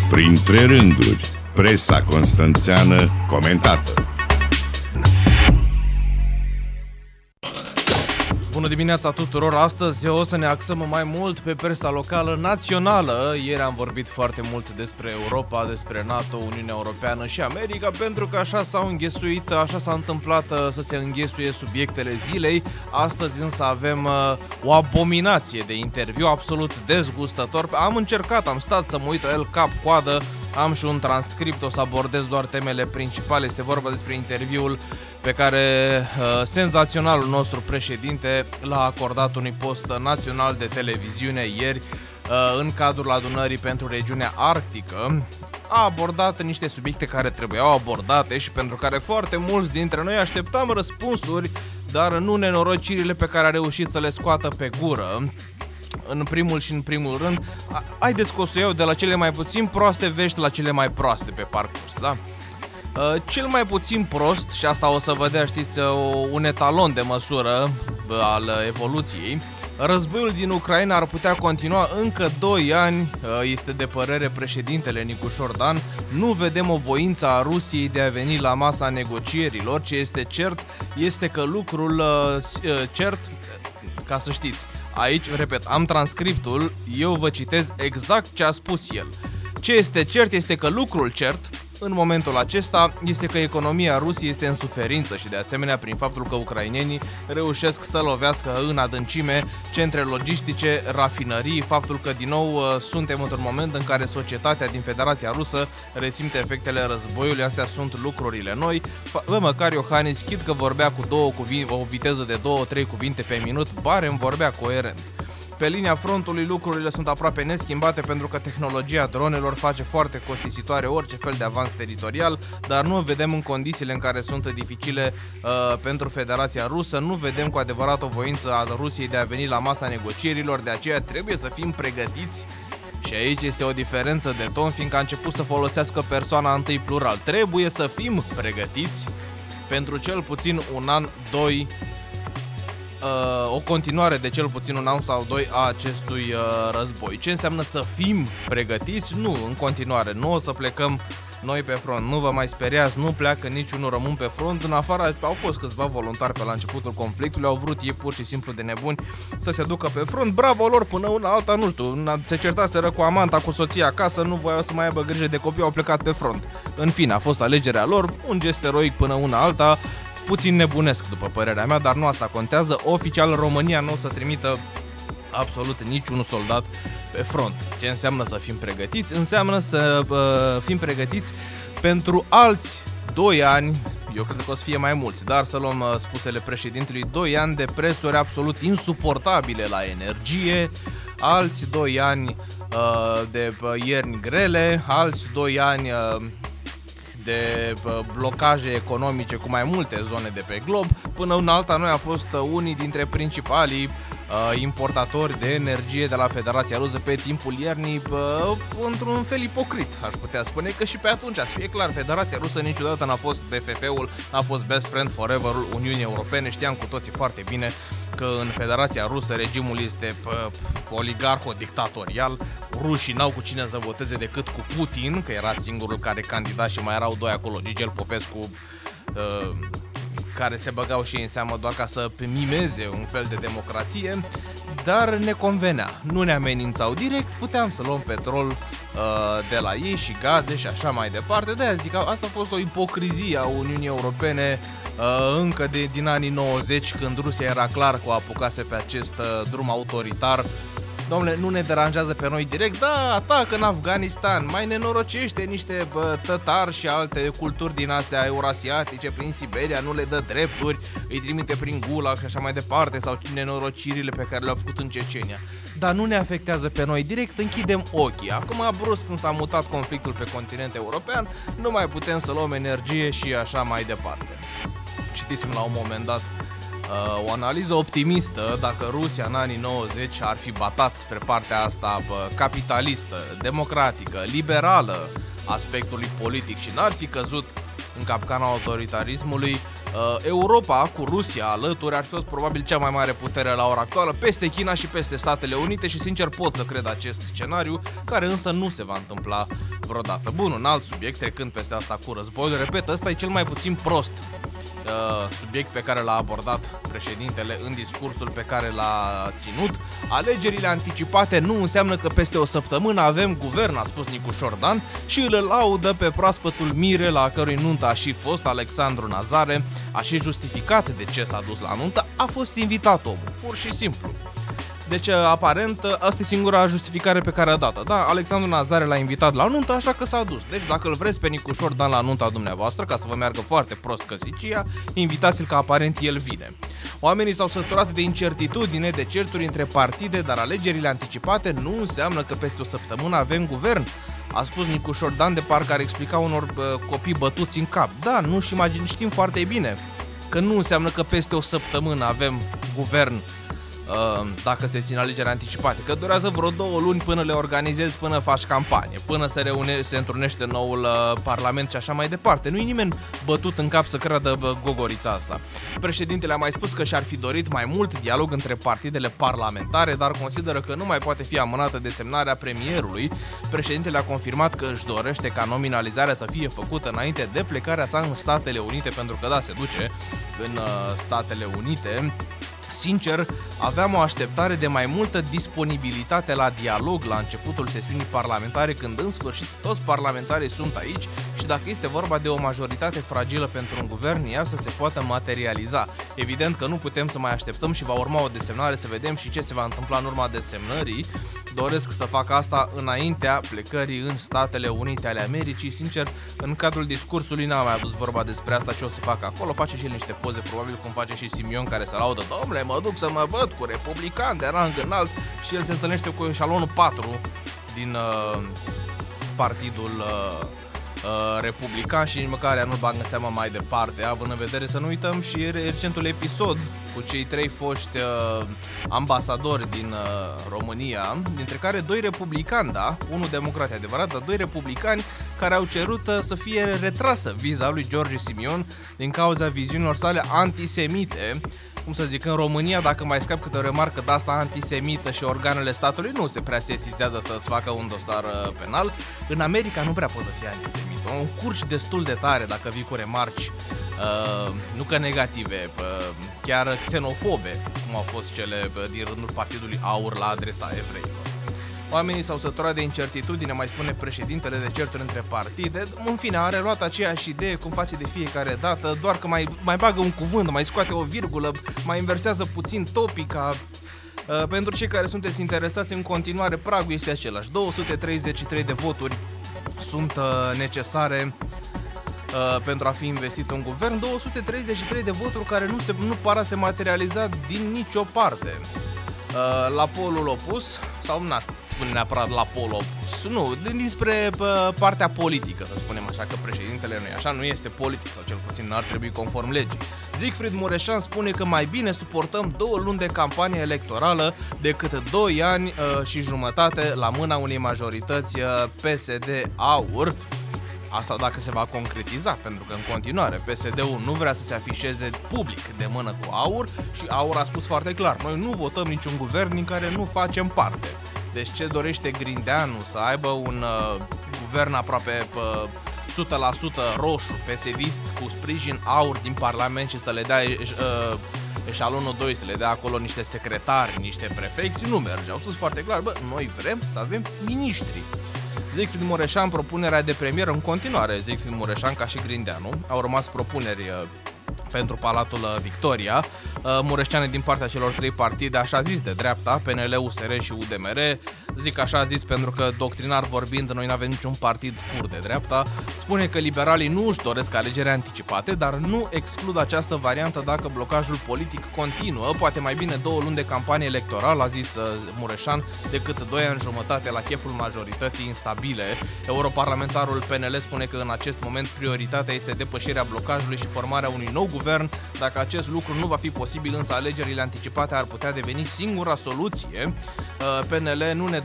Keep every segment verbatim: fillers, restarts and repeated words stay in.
Printre rânduri, presa constanțeană comentată. Bună dimineața tuturor! Astăzi o să ne axăm mai mult pe presa locală națională. Ieri am vorbit foarte mult despre Europa, despre NATO, Uniunea Europeană și America, pentru că așa s-au înghesuit, așa s-a întâmplat să se înghesuie subiectele zilei. Astăzi însă avem uh, o abominație de interviu absolut dezgustător. Am încercat, am stat să mă uit el cap-coadă, am și un transcript, o să abordez doar temele principale. Este vorba despre interviul pe care uh, senzaționalul nostru președinte l-a acordat unui post național de televiziune ieri uh, în cadrul adunării pentru regiunea arctică. A abordat niște subiecte care trebuiau abordate și pentru care foarte mulți dintre noi așteptam răspunsuri, dar nu nenorocirile pe care a reușit să le scoată pe gură. În primul și în primul rând, haideți că o să iau de la cele mai puțin proaste vești la cele mai proaste pe parcurs, da? Uh, cel mai puțin prost, și asta o să vă dea, știți, o, un etalon de măsură uh, al evoluției, războiul din Ucraina ar putea continua încă doi ani, uh, este de părere președintele Nicușor Dan. Nu vedem o voință a Rusiei de a veni la masa negocierilor. Ce este cert este că lucrul uh, cert, ca să știți, aici, repet, am transcriptul, eu vă citez exact ce a spus el. Ce este cert este că lucrul cert în momentul acesta este că economia Rusiei este în suferință și de asemenea prin faptul că ucrainenii reușesc să lovească în adâncime centre logistice, rafinării, faptul că din nou suntem într-un moment în care societatea din Federația Rusă resimte efectele războiului. Astea sunt lucrurile noi. Bă, măcar Iohannis, chit că vorbea cu două cuvinte, o viteză de două trei cuvinte pe minut, barem vorbea coerent. Pe linia frontului lucrurile sunt aproape neschimbate pentru că tehnologia dronelor face foarte costisitoare orice fel de avans teritorial, dar nu vedem în condițiile în care sunt dificile uh, pentru Federația Rusă, nu vedem cu adevărat o voință a Rusiei de a veni la masa negocierilor, de aceea trebuie să fim pregătiți. Și aici este o diferență de ton, fiindcă a început să folosească persoana întâi plural. Trebuie să fim pregătiți pentru cel puțin un an, doi, Uh, o continuare de cel puțin un an sau doi a acestui uh, război. Ce înseamnă să fim pregătiți? Nu, în continuare, nu o să plecăm noi pe front, nu vă mai speriați, nu pleacă niciunul român pe front. În afară au fost câțiva voluntari pe la începutul conflictului, au vrut ei pur și simplu de nebuni să se ducă pe front. Bravo lor, până una alta, nu știu, se certaseră cu amanta, cu soția acasă, nu voiau să mai aibă grijă de copii, au plecat pe front. În fine, a fost alegerea lor, un gest eroic până una alta, puțin nebunesc după părerea mea, dar nu asta contează. Oficial România nu o să trimită absolut niciun soldat pe front. Ce înseamnă să fim pregătiți? Înseamnă să uh, fim pregătiți pentru alți doi ani, eu cred că o să fie mai mulți, dar să luăm uh, spusele președintelui, doi ani de prețuri absolut insuportabile la energie, alți doi ani uh, de uh, ierni grele, alți doi ani uh, de blocaje economice cu mai multe zone de pe glob. Până în alta, noi am fost unii dintre principalii uh, importatori de energie de la Federația Rusă pe timpul iernii, uh, într-un fel ipocrit, aș putea spune, că și pe atunci, să fie clar, Federația Rusă niciodată n-a fost B F F-ul, n-a fost best friend forever-ul Uniunii Europene. Știam cu toții foarte bine că în Federația Rusă regimul este oligarho-dictatorial. Rușii n-au cu cine să voteze decât cu Putin, că era singurul care candida și mai erau doi acolo, Gigel Popescu, uh, care se băgau și ei în seamă doar ca să mimeze un fel de democrație, dar ne convenea. Nu ne amenințau direct, puteam să luăm petrol uh, de la ei și gaze și așa mai departe. De-aia zic, asta a fost o ipocrizie a Uniunii Europene uh, încă de, din anii nouăzeci, când Rusia era clar că o apucase pe acest uh, drum autoritar. Dom'le, nu ne deranjează pe noi direct, da, atacă în Afganistan, mai nenorocește niște bă, tătari și alte culturi din astea eurasiatice prin Siberia, nu le dă drepturi, îi trimite prin Gulag și așa mai departe, sau nenorocirile pe care le-au făcut în Cecenia. Dar nu ne afectează pe noi direct, închidem ochii. Acum, brusc, când s-a mutat conflictul pe continent european, nu mai putem să luăm energie și așa mai departe. Citisem la un moment dat Uh, o analiză optimistă dacă Rusia în anii nouăzeci ar fi batat spre partea asta bă, capitalistă, democratică, liberală aspectului politic și n-ar fi căzut în capcana autoritarismului, Europa cu Rusia alături ar fi fost probabil cea mai mare putere la ora actuală, peste China și peste Statele Unite, și sincer pot să cred acest scenariu, care însă nu se va întâmpla vreodată. Bun, un alt subiect, trecând peste asta cu războiul, repet, ăsta e cel mai puțin prost uh, subiect pe care l-a abordat președintele în discursul pe care l-a ținut. Alegerile anticipate nu înseamnă că peste o săptămână avem guvern, a spus Nicușor Dan și îl laudă pe proaspătul mire la cărui nuntă a și fost, Alexandru Nazare, a și justificat de ce s-a dus la nuntă, a fost invitat omul, pur și simplu. Deci, aparent, asta e singura justificare pe care a dat-o. Da, Alexandru Nazare l-a invitat la nuntă, așa că s-a dus. Deci, dacă îl vreți pe Nicușor Dan la nunta dumneavoastră, ca să vă meargă foarte prost căsnicia, invitați-l că aparent el vine. Oamenii s-au săturat de incertitudine, de certuri între partide, dar alegerile anticipate nu înseamnă că peste o săptămână avem guvern, a spus Nicușor Dan, de parcă ar explica unor uh, copii bătuți în cap. Da, nu și imagine, știm foarte bine că nu înseamnă că peste o săptămână avem guvern dacă se țin alegeri anticipate, că durează vreo două luni până le organizezi, până faci campanie, până se, reune, se întrunește noul uh, parlament și așa mai departe. Nu e nimeni bătut în cap să creadă bă, gogorița asta. Președintele a mai spus că și-ar fi dorit mai mult dialog între partidele parlamentare, dar consideră că nu mai poate fi amânată desemnarea premierului. Președintele a confirmat că își dorește ca nominalizarea să fie făcută înainte de plecarea sa în Statele Unite, pentru că da, se duce în uh, Statele Unite. Sincer, aveam o așteptare de mai multă disponibilitate la dialog la începutul sesiunii parlamentare, când în sfârșit toți parlamentarii sunt aici și dacă este vorba de o majoritate fragilă pentru un guvern, ea să se poată materializa. Evident că nu putem să mai așteptăm și va urma o desemnare, să vedem și ce se va întâmpla în urma desemnării. Doresc să fac asta înaintea plecării în Statele Unite ale Americii. Sincer, în cadrul discursului n-am mai adus vorba despre asta, ce o să fac acolo. Face și el niște poze, probabil cum face și Simion, care se laudă: domnule, mă duc să mă văd cu republicani de rang înalt, și el se întâlnește cu eșalonul patru din uh, partidul uh, uh, republican și nici măcar nu bagă seama mai departe, având în vedere, să nu uităm și recentul episod cu cei trei foști uh, ambasadori din uh, România, dintre care doi republicani, da, unul democrat adevărat, dar doi republicani care au cerut uh, să fie retrasă viza lui George Simion din cauza viziunilor sale antisemite. Cum să zic, în România, dacă mai scap câte o remarcă de asta antisemită și organele statului nu se prea sesizează să-ți facă un dosar uh, penal. În America nu prea poți să fii antisemit. Un curci destul de tare dacă vii cu remarci, uh, nu că negative, uh, chiar xenofobe, cum au fost cele uh, din rândul Partidului Aur la adresa evreilor. Oamenii s-au săturat de incertitudine, mai spune președintele, de certuri între partide. În fine, a reluat aceeași idee cum face de fiecare dată, doar că mai, mai bagă un cuvânt, mai scoate o virgulă, mai inversează puțin topica. Uh, pentru cei care sunteți interesați, în continuare pragul este același. două sute treizeci și trei de voturi sunt uh, necesare uh, pentru a fi investit un guvern. două sute treizeci și trei de voturi care nu, se, nu par a se materializa din nicio parte. Uh, la polul opus, sau n-aș spune neapărat la polul opus, nu, dinspre uh, partea politică, să spunem așa, că președintele nu e așa, nu este politic, sau cel puțin n-ar trebui conform legii. Siegfried Mureșan spune că mai bine suportăm două luni de campanie electorală decât doi ani uh, și jumătate la mâna unei majorități uh, P S D-Aur. Asta dacă se va concretiza, pentru că în continuare P S D-ul nu vrea să se afișeze public de mână cu Aur și Aur a spus foarte clar: noi nu votăm niciun guvern din care nu facem parte. Deci ce dorește Grindeanu? Să aibă un uh, guvern aproape uh, o sută la sută roșu, P S D-ist, cu sprijin Aur din Parlament și să le dea uh, eșalonul doi, să le dea acolo niște secretari, niște prefecți, nu merge. Au spus foarte clar: bă, noi vrem să avem miniștri. Siegfried Mureșan, propunerea de premier în continuare. Siegfried Mureșan, ca și Grindeanu, au rămas propuneri uh, pentru Palatul Victoria. Uh, Mureșan din partea celor trei partide, așa zis, de dreapta, P N L, U S R și U D M R. Zic așa zis pentru că, doctrinar vorbind, noi nu avem niciun partid pur de dreapta. Spune că liberalii nu își doresc alegeri anticipate, dar nu exclud această variantă dacă blocajul politic continuă. Poate mai bine două luni de campanie electorală, a zis uh, Mureșan, decât doi ani jumătate la cheful majorității instabile. Europarlamentarul P N L spune că în acest moment prioritatea este depășirea blocajului și formarea unui nou guvern. Dacă acest lucru nu va fi posibil, însă alegerile anticipate ar putea deveni singura soluție. Uh, P N L nu ne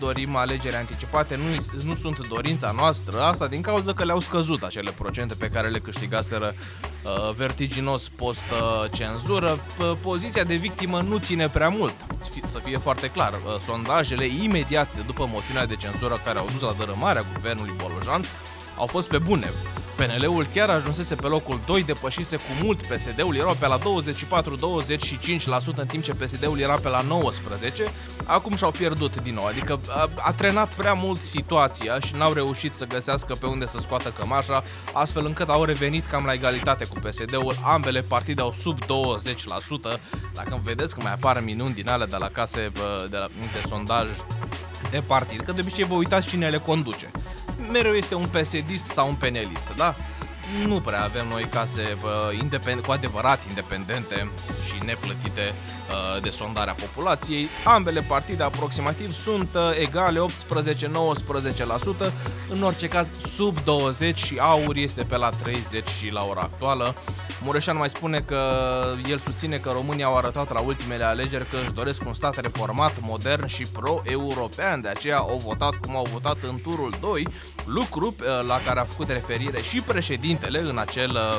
dorim alegeri anticipate, nu, nu sunt dorința noastră, asta din cauza că le-au scăzut acele procente pe care le câștigaseră uh, vertiginos post-cenzură. Poziția de victimă nu ține prea mult, să fie foarte clar. Uh, sondajele imediat după moțiunea de cenzură care au dus la dărâmarea guvernului Bolojan au fost pe bune. P N L-ul chiar ajunsese pe locul doi, depășise cu mult P S D-ul, erau pe la douăzeci și patru douăzeci și cinci la sută, în timp ce P S D-ul era pe la nouăsprezece la sută. Acum și-au pierdut din nou, adică a, a trenat prea mult situația și n-au reușit să găsească pe unde să scoată cămașa, astfel încât au revenit cam la egalitate cu P S D-ul, ambele partide au sub douăzeci la sută. Dacă vedeți că mai apar minuni din alea de la case de, la, de sondaj de partid, că de obicei vă uitați cine le conduce. Mereu este un P S D-ist sau un penelist, da? Nu prea avem noi case uh, independ- cu adevărat independente și neplătite uh, de sondarea populației. Ambele partide aproximativ sunt uh, egale, optsprezece nouăsprezece la sută, în orice caz sub douăzeci și AUR este pe la treizeci și la ora actuală. Mureșan mai spune că el susține că românii au arătat la ultimele alegeri că își doresc un stat reformat, modern și pro-european, de aceea au votat cum au votat în turul doi, lucru la care a făcut referire și președintele în acel uh,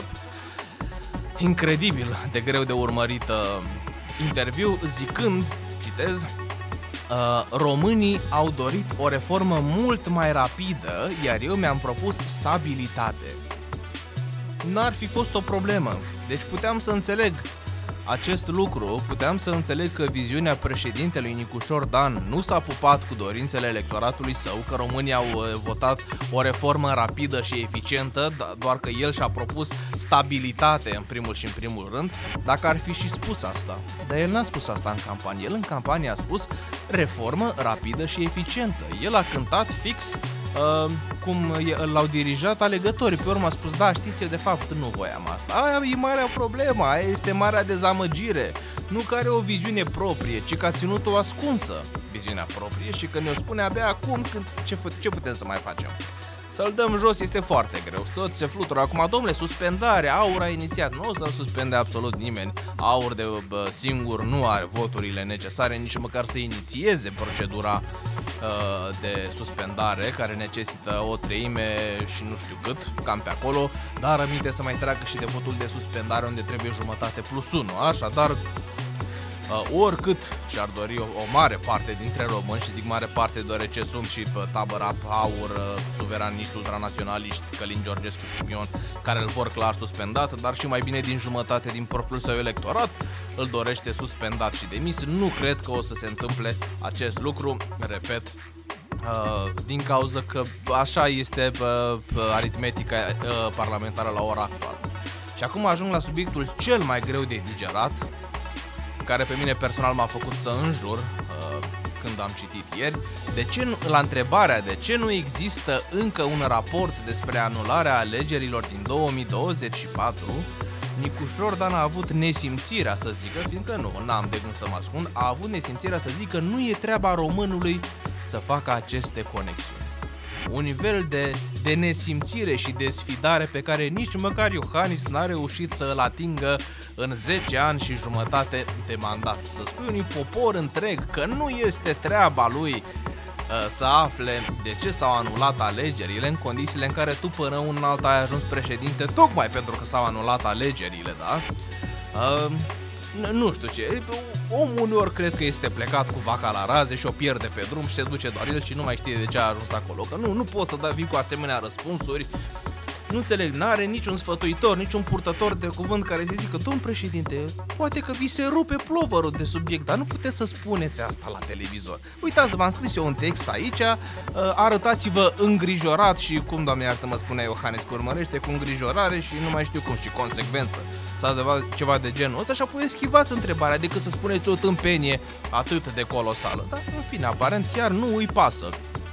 incredibil de greu de urmărit uh, interviu, zicând, citez, uh, românii au dorit o reformă mult mai rapidă, iar eu mi-am propus stabilitate. N-ar fi fost o problemă, deci puteam să înțeleg acest lucru, puteam să înțeleg că viziunea președintelui Nicușor Dan nu s-a pupat cu dorințele electoratului său, că românii au votat o reformă rapidă și eficientă, doar că el și-a propus stabilitate în primul și în primul rând, dacă ar fi și spus asta. Dar el n-a spus asta în campanie, el în campanie a spus reformă rapidă și eficientă. El a cântat fix Uh, cum l-au dirijat alegătorii. Pe urmă a spus, da, știți, eu de fapt nu voiam asta. Aia e marea problemă, aia este marea dezamăgire. Nu că are o viziune proprie, ci că a ținut-o ascunsă, viziunea proprie, și că ne-o spune abia acum când, ce, ce putem să mai facem. Să-l dăm jos este foarte greu, tot se flutură. Acum, domnule, suspendare, AUR a inițiat, nu o să suspende absolut nimeni. AUR de bă, singur nu are voturile necesare, nici măcar să inițieze procedura uh, de suspendare, care necesită o treime și nu știu cât, cam pe acolo, dar rămite să mai treacă și de votul de suspendare, unde trebuie jumătate plus unu, așadar Uh, oricât și-ar dori o, o mare parte dintre români, și zic mare parte deoarece sunt și pe tabăra AUR, uh, suveraniști, ultranaționaliști, Călin Georgescu, Simion, care îl vor clar suspendat, dar și mai bine din jumătate din propriul său electorat îl dorește suspendat și demis. Nu cred că o să se întâmple acest lucru, repet, uh, din cauza că așa este uh, aritmetica uh, parlamentară la ora actuală. Și acum ajung la subiectul cel mai greu de digerat, care pe mine personal m-a făcut să înjur uh, când am citit ieri. De ce nu, la întrebarea de ce nu există încă un raport despre anularea alegerilor din două mii douăzeci și patru, Nicușor Dan a avut nesimțirea să zică, fiindcă nu, n-am de gând să mă ascund, a avut nesimțirea să zică nu e treaba românului să facă aceste conexiuni. Un nivel de, de nesimțire și de sfidare pe care nici măcar Iohannis n-a reușit să îl atingă în zece ani și jumătate de mandat. Să spui unui popor întreg că nu este treaba lui uh, să afle de ce s-au anulat alegerile, în condițiile în care tu până un alt ai ajuns președinte tocmai pentru că s-au anulat alegerile, da? Uh, Nu știu ce, omul uneori cred că este plecat cu vaca la raze și o pierde pe drum și se duce doar el și nu mai știe de ce a ajuns acolo. Că nu, nu poți să dai vii cu asemenea răspunsuri. Nu înțeleg, n-are niciun sfătuitor, niciun purtător de cuvânt care să zică, domn președinte, poate că vi se rupe plovărul de subiect, dar nu puteți să spuneți asta la televizor. Uitați, v-am scris eu un text aici, arătați-vă îngrijorat și, cum doamne iartă mă spunea Iohannis, că urmărește cu îngrijorare și nu mai știu cum, și consecvență. Sau ceva de genul ăsta și apoi schivați întrebarea decât să spuneți o tâmpenie atât de colosală. Dar, în fine, aparent chiar nu îi pasă.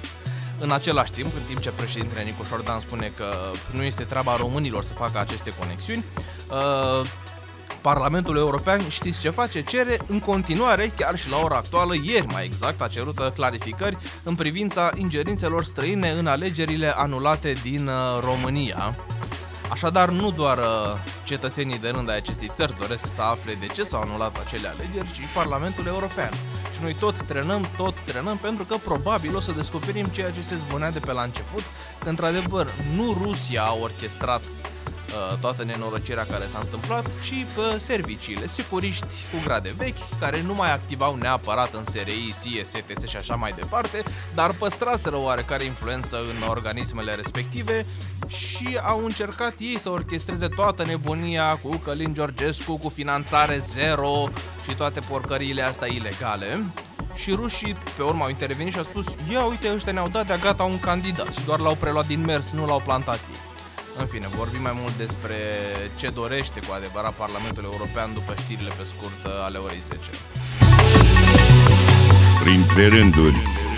În același timp, în timp ce președintele Nicușor Dan spune că nu este treaba românilor să facă aceste conexiuni, uh, Parlamentul European, știți ce face? Cere în continuare, chiar și la ora actuală, ieri mai exact, a cerut clarificări în privința ingerințelor străine în alegerile anulate din uh, România. Așadar, nu doar uh, cetățenii de rând ai acestei țări doresc să afle de ce s-au anulat acele alegeri, ci Parlamentul European. Și și noi tot trenăm, tot trenăm, pentru că probabil o să descoperim ceea ce se zbunea de pe la început, că într-adevăr nu Rusia a orchestrat uh, toată nenorocirea care s-a întâmplat, ci uh, serviciile, securiști cu grade vechi, care nu mai activau neapărat în S R I, S I E, S T S și așa mai departe, dar păstraseră oarecare influență în organismele respective și au încercat ei să orchestreze toată nebunia cu Călin Georgescu, cu finanțare zero și toate porcăriile astea ilegale. Și rușii pe urmă au intervenit și au spus: ia uite, ăștia ne-au dat de-a gata un candidat și doar l-au preluat din mers, nu l-au plantat ei. În fine, vorbim mai mult despre ce dorește cu adevărat Parlamentul European după știrile pe scurt ale orei zece. Printre rânduri.